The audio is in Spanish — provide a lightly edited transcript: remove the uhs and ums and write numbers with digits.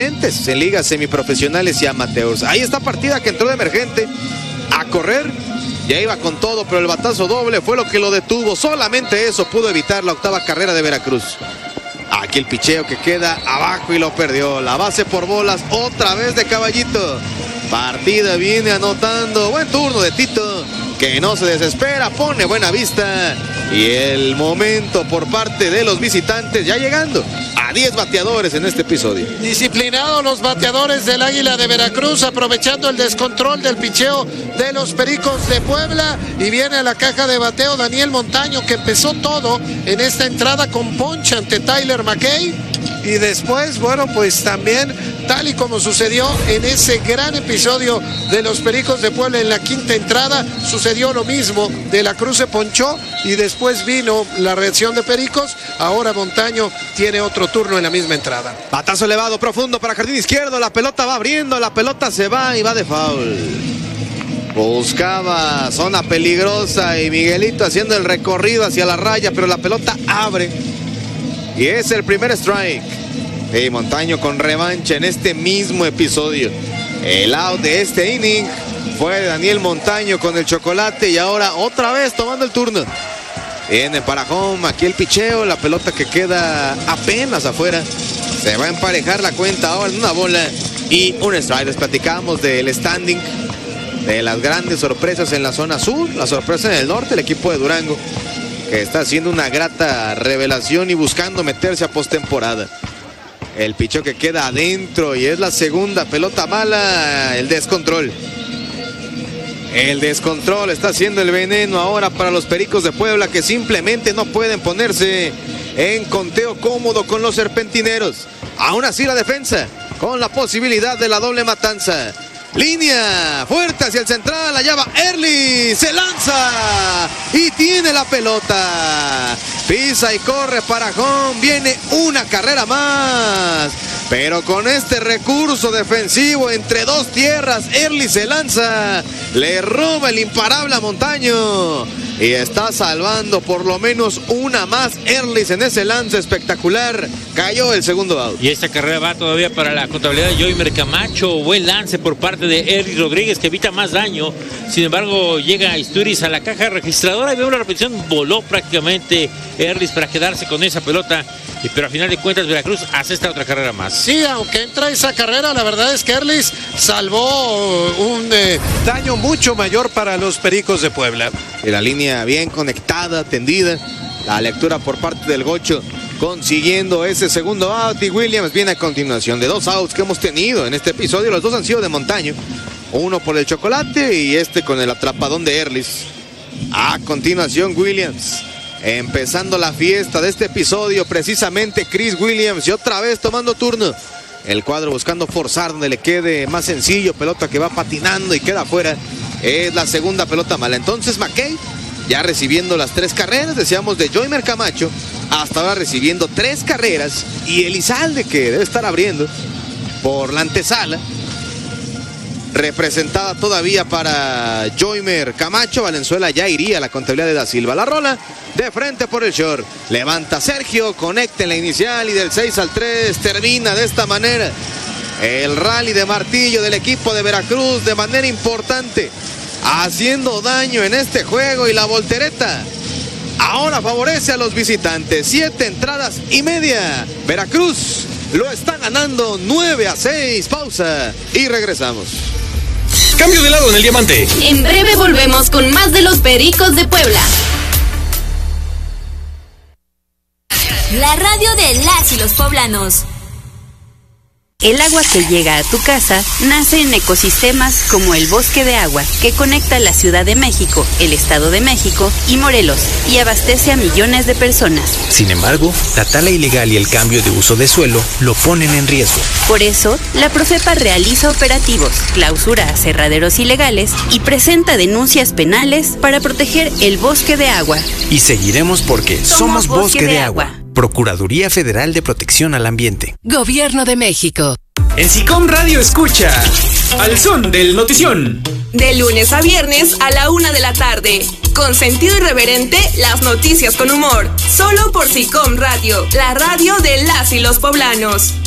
en ligas semiprofesionales y amateurs. Ahí está partida que entró de emergente a correr. Ya iba con todo, pero el batazo doble fue lo que lo detuvo. Solamente eso pudo evitar la octava carrera de Veracruz. Aquí el picheo que queda abajo y lo perdió. La base por bolas otra vez de Caballito. Partida viene anotando. Buen turno de Tito, que no se desespera, pone buena vista. Y el momento por parte de los visitantes ya llegando a 10 bateadores en este episodio. Disciplinados los bateadores del Águila de Veracruz, aprovechando el descontrol del picheo de los Pericos de Puebla. Y viene a la caja de bateo Daniel Montaño, que empezó todo en esta entrada con ponche ante Tyler McKay. Y después, bueno, pues también, tal y como sucedió en ese gran episodio de los Pericos de Puebla en la quinta entrada, sucedió lo mismo. De la Cruz se ponchó y después vino la reacción de Pericos. Ahora Montaño tiene otro turno en la misma entrada. Batazo elevado, profundo para jardín izquierdo. La pelota va abriendo, la pelota se va y va de foul. Buscaba zona peligrosa y Miguelito haciendo el recorrido hacia la raya, pero la pelota abre. Y es el primer strike. Y Montaño con revancha en este mismo episodio. El out de este inning fue de Daniel Montaño con el chocolate y ahora otra vez tomando el turno. Viene para home, aquí el picheo, la pelota que queda apenas afuera. Se va a emparejar la cuenta ahora en una bola y un strike. Les platicamos del standing, de las grandes sorpresas en la zona sur, la sorpresa en el norte, el equipo de Durango, que está haciendo una grata revelación y buscando meterse a postemporada. El picheo que queda adentro y es la segunda pelota mala. El descontrol. El descontrol está haciendo el veneno ahora para los Pericos de Puebla, que simplemente no pueden ponerse en conteo cómodo con los serpentineros. Aún así la defensa con la posibilidad de la doble matanza. Línea fuerte hacia el central, allá va Early, se lanza y tiene la pelota. Pisa y corre para home, viene una carrera más. Pero con este recurso defensivo entre dos tierras, Early se lanza, le roba el imparable a Montaño. Y está salvando por lo menos una más Early en ese lance espectacular. Cayó el segundo out. Y esta carrera va todavía para la contabilidad de Joymer Camacho. Buen lance por parte de Early Rodríguez, que evita más daño. Sin embargo, llega Isturiz a la caja registradora y vemos la repetición. Voló prácticamente Early para quedarse con esa pelota. Pero a final de cuentas Veracruz hace esta otra carrera más. Sí, aunque entra esa carrera, la verdad es que Early salvó un daño mucho mayor para los Pericos de Puebla. Y la línea bien conectada, tendida. La lectura por parte del Gocho, consiguiendo ese segundo out. Y Williams viene a continuación de dos outs que hemos tenido en este episodio. Los dos han sido de Montaño. Uno por el chocolate y este con el atrapadón de Early. A continuación Williams, empezando la fiesta de este episodio, precisamente Chris Williams, y otra vez tomando turno. El cuadro buscando forzar donde le quede más sencillo, pelota que va patinando y queda afuera. Es la segunda pelota mala. Entonces McKay ya recibiendo las 3 carreras, decíamos, de Joymer Camacho, hasta ahora recibiendo 3 carreras. Y Elizalde, que debe estar abriendo por la antesala, representada todavía para Joymer Camacho. Valenzuela ya iría a la contabilidad de Da Silva. La rola de frente por el short. Levanta Sergio, conecta en la inicial y del 6-3 termina de esta manera el rally de martillo del equipo de Veracruz de manera importante, haciendo daño en este juego, y la voltereta ahora favorece a los visitantes. 7 entradas y media. Veracruz lo está ganando 9-6. Pausa y regresamos. Cambio de lado en el diamante. En breve volvemos con más de los Pericos de Puebla. La radio de las y los poblanos. El agua que llega a tu casa nace en ecosistemas como el Bosque de Agua, que conecta la Ciudad de México, el Estado de México y Morelos, y abastece a millones de personas. Sin embargo, la tala ilegal y el cambio de uso de suelo lo ponen en riesgo. Por eso, la Profepa realiza operativos, clausura aserraderos ilegales y presenta denuncias penales para proteger el Bosque de Agua. Y seguiremos porque somos Bosque de Agua. Procuraduría Federal de Protección al Ambiente. Gobierno de México. En SICOM Radio escucha Al Son del Notición. De lunes a viernes a la 1 de la tarde. Con sentido irreverente, las noticias con humor. Solo por SICOM Radio, la radio de las y los poblanos.